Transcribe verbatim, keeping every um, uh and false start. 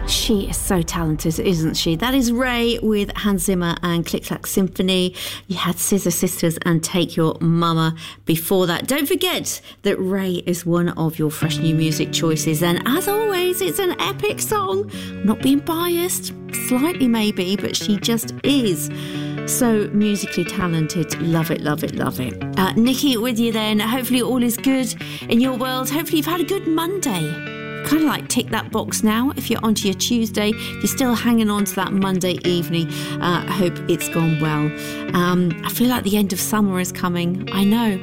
She is so talented, isn't she? That is Ray with Hans Zimmer and Click Clack Symphony. You had Scissor Sisters and Take Your Mama before that. Don't forget that Ray is one of your fresh new music choices. And as always, it's an epic song. I'm not being biased, slightly maybe, but she just is so musically talented. Love it, love it, love it. Uh, Nikki with you then. Hopefully all is good in your world. Hopefully you've had a good Monday. Kind of like tick that box now if you're onto your Tuesday. If you're still hanging on to that Monday evening, uh, I hope it's gone well. Um, I feel like the end of summer is coming. I know.